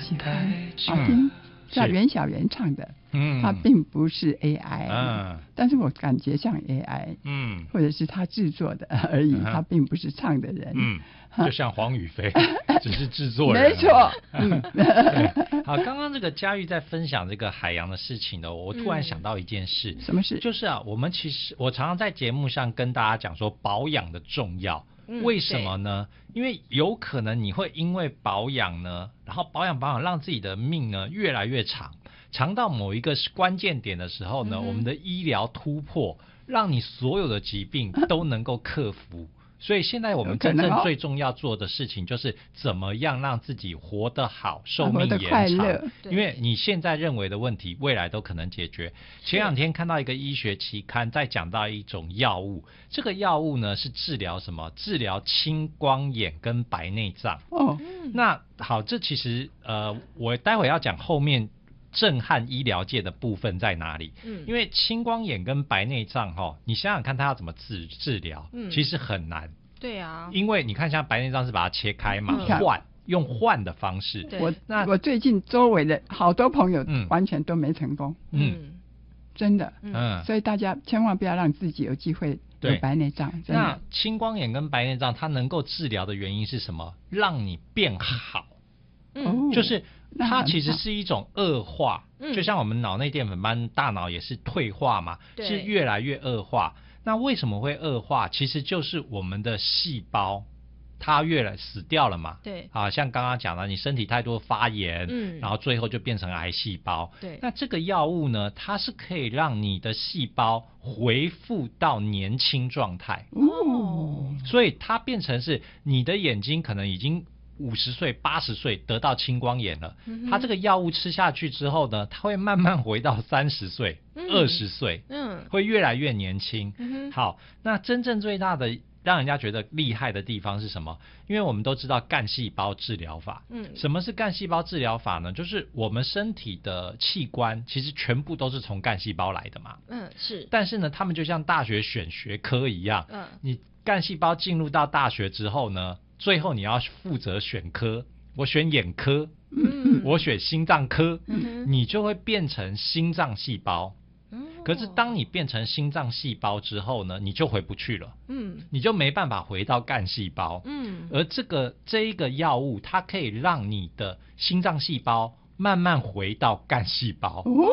喜欢好听，像袁小媛唱的，它并不是 AI，但是我感觉像 AI，或者是他制作的而已，他并不是唱的人， 就像黄宇飞，只是制作人， 没错， 对，好，刚刚这个嘉玉在分享这个海洋的事情呢，我突然想到一件事， 什么事？ 就是我常常在节目上跟大家讲说保养的重要。为什么呢？因为有可能你会因为保养呢，然后保养让自己的命呢越来越长到某一个关键点的时候呢，我们的医疗突破让你所有的疾病都能够克服。所以现在我们真正最重要做的事情就是怎么样让自己活得好，寿命延长。因为你现在认为的问题，未来都可能解决。前两天看到一个医学期刊在讲到一种药物，这个药物呢是治疗什么？治疗青光眼跟白内障。那好，这其实我待会要讲后面震撼医疗界的部分在哪里？因为青光眼跟白内障你想想看它要怎么治疗，其实很难。 对啊， 因为你看像白内障是把它切开嘛，用换的方式。 我最近周围的好多朋友完全都没成功。真的。所以大家千万不要让自己有机会有白内障。 那青光眼跟白内障它能够治疗的原因是什么？让你变好。就是它其实是一种恶化，就像我们脑内淀粉斑大脑也是退化嘛，是越来越恶化。那为什么会恶化？其实就是我们的细胞它越来死掉了嘛。 对， 像刚刚讲的，你身体太多发炎，然后最后就变成癌细胞。 对， 那这个药物呢，它是可以让你的细胞恢复到年轻状态。所以它变成是你的眼睛可能已经50岁、80岁得到青光眼了，他这个药物吃下去之后呢，他会慢慢回到30岁、20岁，会越来越年轻。好，那真正最大的让人家觉得厉害的地方是什么？因为我们都知道干细胞治疗法。什么是干细胞治疗法呢？就是我们身体的器官其实全部都是从干细胞来的嘛。 是。 但是呢，他们就像大学选学科一样，你干细胞进入到大学之后呢，最后你要负责选科，我选眼科，我选心脏科，你就会变成心脏细胞。可是当你变成心脏细胞之后呢，你就回不去了，你就没办法回到干细胞。而这一个药物，它可以让你的心脏细胞慢慢回到干细胞。